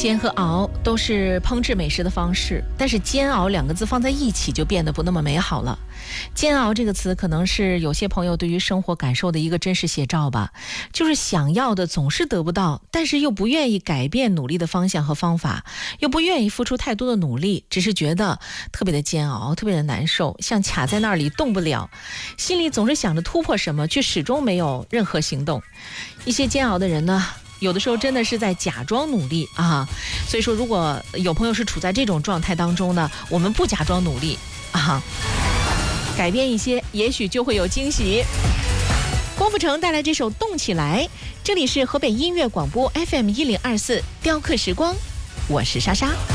煎和熬都是烹制美食的方式，但是煎熬两个字放在一起就变得不那么美好了。煎熬这个词可能是有些朋友对于生活感受的一个真实写照吧，就是想要的总是得不到，但是又不愿意改变努力的方向和方法，又不愿意付出太多的努力，只是觉得特别的煎熬，特别的难受，像卡在那里动不了，心里总是想着突破什么，却始终没有任何行动。一些煎熬的人呢，有的时候真的是在假装努力啊，所以说如果有朋友是处在这种状态当中呢，我们不假装努力啊，改变一些，也许就会有惊喜。郭富城带来这首《动起来》，这里是河北音乐广播 FM 1024雕刻时光，我是莎莎。